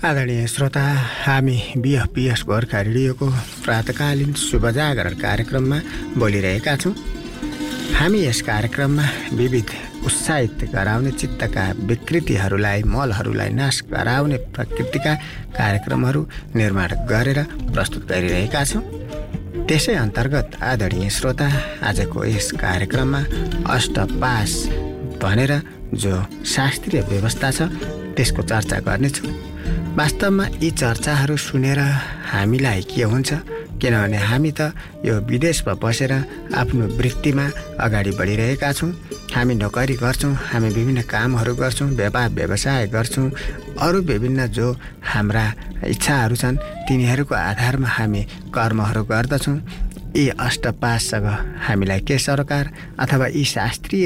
आदरणीय श्रोता, हामी बिएफपिएस गोर्खा रेडियोको प्रातकालीन शुभजागरण कार्यक्रममा बोलिरहेका छौँ। हामी यस कार्यक्रममा विविध उत्साहित गराउने चित्तका विकृतिहरूलाई, मलहरूलाई नाश गराउने प्रकृतिका कार्यक्रमहरू निर्माण गरेर प्रस्तुत गरिरहेका छौँ। त्यसै अन्तर्गत आदरणीय श्रोता, आजको यस कार्यक्रममा अष्टपास भनेर जो शास्त्रीय व्यवस्था छ त्यसको चर्चा गर्नेछौँ। वास्तवमा यी चर्चाहरू सुनेर हामीलाई के हुन्छ, किनभने हामी त यो विदेशमा बसेर आफ्नो वृत्तिमा अगाडि बढिरहेका छौँ। हामी नोकरी गर्छौँ, हामी विभिन्न कामहरू गर्छौँ, व्यापार व्यवसाय गर्छौँ, अरू विभिन्न जो हाम्रा इच्छाहरू छन् तिनीहरूको आधारमा हामी कर्महरू गर्दछौँ। यी अष्टपाससँग हामीलाई के सरोकार अथवा यी शास्त्रीय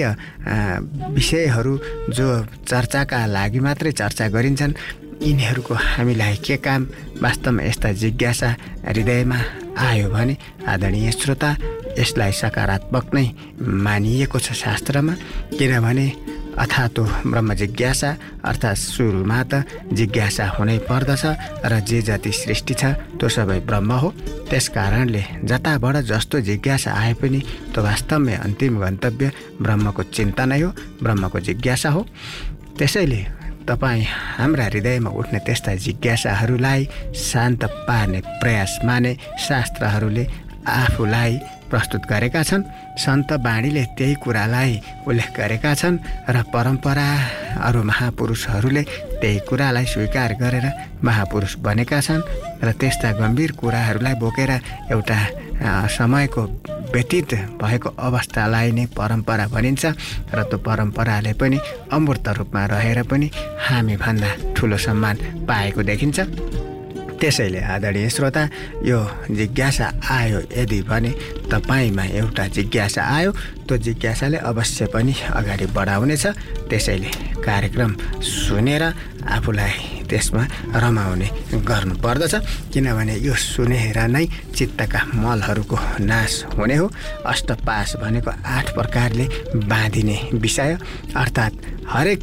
विषयहरू जो चर्चाका लागि मात्रै चर्चा गरिन्छन् यिनीहरूको हामीलाई के काम? वास्तवमा यस्ता जिज्ञासा हृदयमा आयो भने आदरणीय श्रोता, यसलाई सकारात्मक नै मानिएको छ शास्त्रमा। किनभने अथातो ब्रह्म जिज्ञासा अर्थात् सुरुमा त जिज्ञासा हुनै पर्दछ र जे जति सृष्टि छ त्यो सबै ब्रह्म हो। त्यस कारणले जताबाट जस्तो जिज्ञासा आए पनि त्यो वास्तवमै अन्तिम गन्तव्य ब्रह्मको चिन्तनै हो, ब्रह्मको जिज्ञासा हो। त्यसैले तपाईँ हाम्रा हृदयमा उठ्ने त्यस्ता जिज्ञासाहरूलाई शान्त पार्ने प्रयासमा नै शास्त्रहरूले आफूलाई प्रस्तुत गरेका छन्। सन्त वाणीले त्यही कुरालाई उल्लेख गरेका छन् र परम्परा अरू महापुरुषहरूले त्यही कुरालाई स्वीकार गरेर महापुरुष बनेका छन् र त्यस्ता गम्भीर कुराहरूलाई बोकेर एउटा समयको व्यतीत भएको अवस्थालाई नै परम्परा भनिन्छ र त्यो परम्पराले पनि अमूर्त रूपमा रहेर पनि हामीभन्दा ठुलो सम्मान पाएको देखिन्छ। त्यसैले आदरणीय श्रोता, यो जिज्ञासा आयो यदि भने तपाईँमा एउटा जिज्ञासा आयो, त्यो जिज्ञासाले अवश्य पनि अगाडि बढाउनेछ। त्यसैले कार्यक्रम सुनेर आफूलाई त्यसमा रमाउने गर्नुपर्दछ, किनभने यो सुनेर नै चित्तका मलहरूको नाश हुने हो। अष्टपास भनेको 8 प्रकारले बाँधिने विषय, अर्थात् हरेक